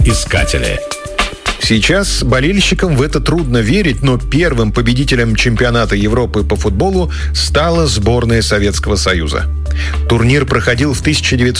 искатели. Сейчас болельщикам в это трудно верить, но первым победителем чемпионата Европы по футболу стала сборная Советского Союза. Турнир проходил в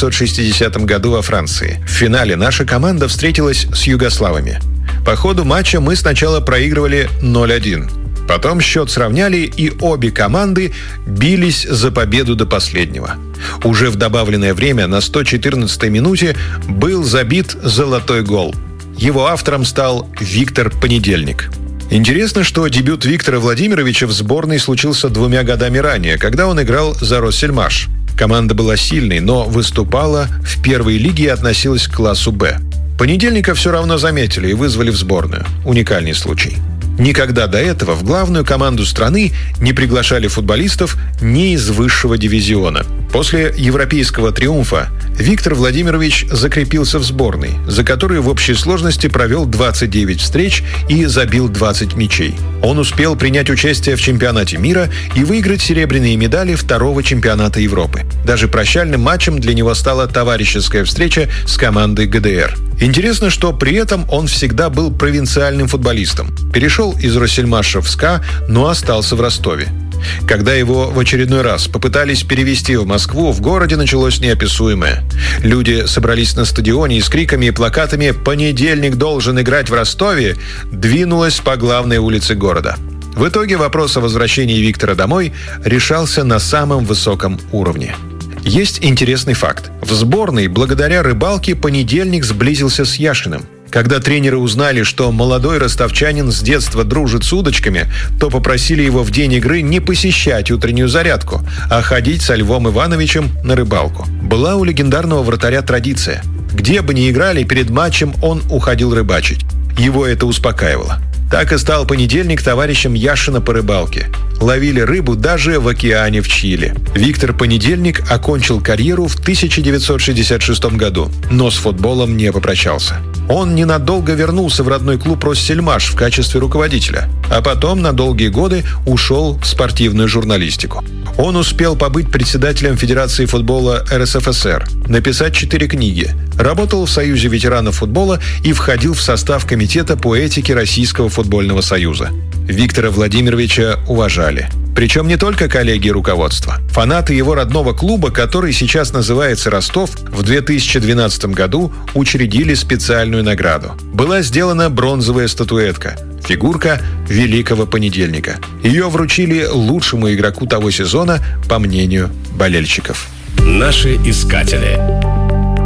1960 году во Франции. В финале наша команда встретилась с югославами. По ходу матча мы сначала проигрывали 0-1. Потом счет сравняли, и обе команды бились за победу до последнего. Уже в добавленное время на 114-й минуте был забит золотой гол. Его автором стал Виктор Понедельник. Интересно, что дебют Виктора Владимировича в сборной случился 2 годами ранее, когда он играл за Россельмаш. Команда была сильной, но выступала в первой лиге и относилась к классу «Б». Понедельника все равно заметили и вызвали в сборную. Уникальный случай. Никогда до этого в главную команду страны не приглашали футболистов ни из высшего дивизиона. После европейского триумфа Виктор Владимирович закрепился в сборной, за которую в общей сложности провел 29 встреч и забил 20 мячей. Он успел принять участие в чемпионате мира и выиграть серебряные медали 2-го чемпионата Европы. Даже прощальным матчем для него стала товарищеская встреча с командой ГДР. Интересно, что при этом он всегда был провинциальным футболистом. Перешел из Россельмаша в СКА, но остался в Ростове. Когда его в очередной раз попытались перевести в Москву, в городе началось неописуемое. Люди собрались на стадионе и с криками и плакатами «Понедельник должен играть в Ростове» двинулась по главной улице города. В итоге вопрос о возвращении Виктора домой решался на самом высоком уровне. Есть интересный факт. В сборной благодаря рыбалке Понедельник сблизился с Яшиным. Когда тренеры узнали, что молодой ростовчанин с детства дружит с удочками, то попросили его в день игры не посещать утреннюю зарядку, а ходить со Львом Ивановичем на рыбалку. Была у легендарного вратаря традиция. Где бы ни играли, перед матчем он уходил рыбачить. Его это успокаивало. Так и стал Понедельник товарищем Яшина по рыбалке. Ловили рыбу даже в океане в Чили. Виктор Понедельник окончил карьеру в 1966 году, но с футболом не попрощался. Он ненадолго вернулся в родной клуб «Россельмаш» в качестве руководителя, а потом на долгие годы ушел в спортивную журналистику. Он успел побыть председателем Федерации футбола РСФСР, написать 4 книги, работал в Союзе ветеранов футбола и входил в состав комитета по этике Российского футбольного союза. Виктора Владимировича уважали. Причем не только коллеги и руководство. Фанаты его родного клуба, который сейчас называется «Ростов», в 2012 году учредили специальную награду. Была сделана бронзовая статуэтка – фигурка Великого Понедельника. Ее вручили лучшему игроку того сезона, по мнению болельщиков. Наши искатели.